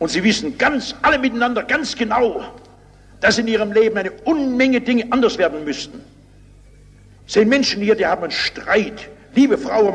Und sie wissen alle miteinander ganz genau, dass in ihrem Leben eine Unmenge Dinge anders werden müssten. Sehen Menschen hier, die haben einen Streit. Liebe Frau,